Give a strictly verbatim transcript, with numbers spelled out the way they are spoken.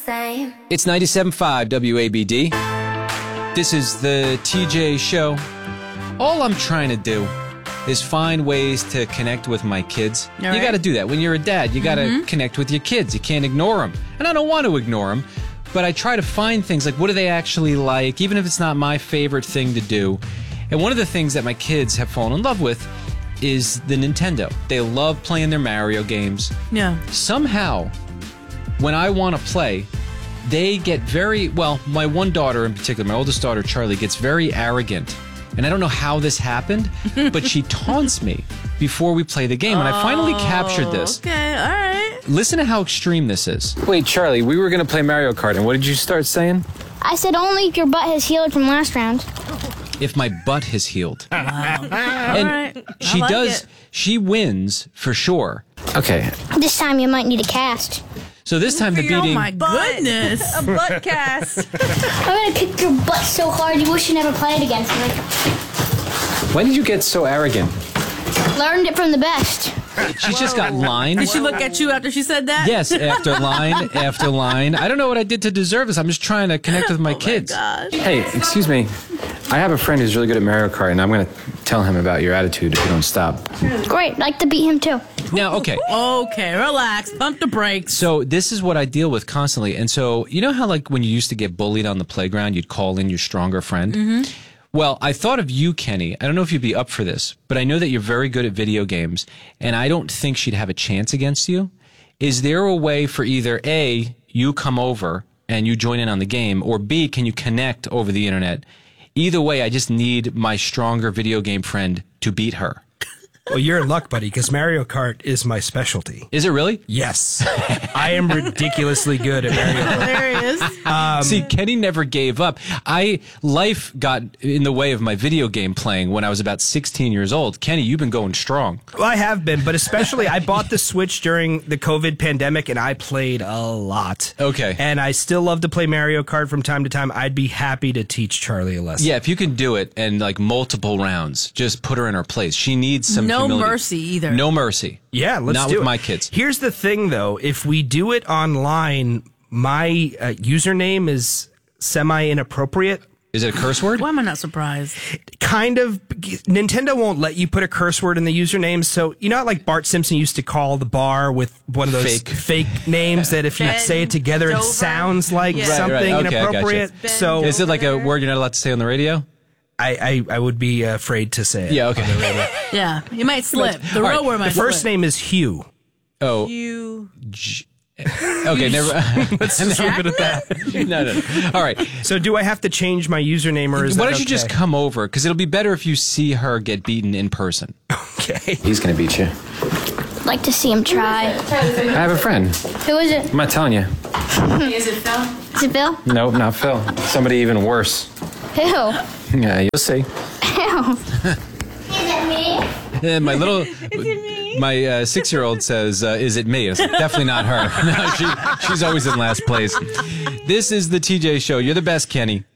same. It's ninety-seven point five W A B D. This is the T J Show. All I'm trying to do is find ways to connect with my kids. All you right. got to do that. When you're a dad, you got to Mm-hmm. connect with your kids. You can't ignore them. And I don't want to ignore them, but I try to find things like what do they actually like, even if it's not my favorite thing to do. And one of the things that my kids have fallen in love with is the Nintendo. They love playing their Mario games. Yeah. Somehow, when I want to play, they get very, well, my one daughter in particular, my oldest daughter, Charlie, gets very arrogant. And I don't know how this happened, but she taunts me before we play the game. And I finally captured this. Okay, all right. Listen to how extreme this is. Wait, Charlie, we were going to play Mario Kart, and what did you start saying? I said only if your butt has healed from last round. If my butt has healed. All And right. I she like does, it. she wins for sure. Okay, This time you might need a cast. so this time the Oh beating... my goodness. A butt cast. I'm gonna kick your butt so hard you wish you never played against me. When did you get so arrogant? Learned it from the best. She's just got lined. Did she look at you after she said that? Yes, after line after line. I don't know what I did to deserve this. I'm just trying to connect with my kids. Gosh. Hey, excuse me. I have a friend who's really good at Mario Kart, and I'm going to tell him about your attitude if you don't stop. Great, like to beat him too. Now, okay. Okay, relax. Pump the brakes. So this is what I deal with constantly. And so, you know how like when you used to get bullied on the playground, you'd call in your stronger friend? Mm-hmm. Well, I thought of you, Kenny. I don't know if you'd be up for this, but I know that you're very good at video games, and I don't think she'd have a chance against you. Is there a way for either A, you come over and you join in on the game, or B, can you connect over the internet? Either way, I just need my stronger video game friend to beat her. Well, you're in luck, buddy, because Mario Kart is my specialty. Is it really? Yes. I am ridiculously good at Mario Kart. Hilarious. Um, See, Kenny never gave up. I life got in the way of my video game playing when I was about sixteen years old. Kenny, you've been going strong. Well, I have been, but especially I bought the Switch during the COVID pandemic, and I played a lot. Okay. And I still love to play Mario Kart from time to time. I'd be happy to teach Charlie a lesson. Yeah, if you can do it and like multiple rounds, just put her in her place. She needs some No humility. mercy either. No mercy. Yeah, let's Not do with it. my kids. Here's the thing, though. If we do it online, my uh, username is semi-inappropriate. Is it a curse word? Why am I not surprised? Kind of. Nintendo won't let you put a curse word in the username. So, you know how like Bart Simpson used to call the bar with one of those Fake. fake names that if you Ben say it together, Dover. it sounds like Yeah. Right, something right. Okay, I gotcha. inappropriate. Ben So Is it like a word you're not allowed to say on the radio? I, I, I would be afraid to say it. Yeah, okay. Yeah, you might slip. The All real right, word might The first slip. name is Hugh. Oh, You. okay, never. Let's just leave it at that. no, no, no. All right. So do I have to change my username or is Why that don't you just okay? come over? Because it'll be better if you see her get beaten in person. Okay. He's going to beat you. Like to see him try. I have a friend. Who is it? I'm not telling you. Is it Phil? Nope, not Phil. Somebody even worse. Who? Yeah, you'll see. Who? Is it me? And my little, my uh, six-year-old says, uh, "Is it me?" It's definitely not her. No, she, she's always in last place. This is the T J Show. You're the best, Kenny.